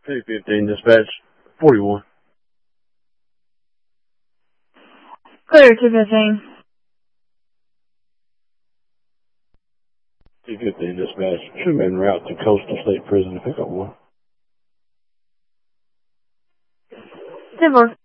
215 dispatch, 41. Clear 215. 215 dispatch, should be en route to Coastal State Prison to pick up one. 10-4.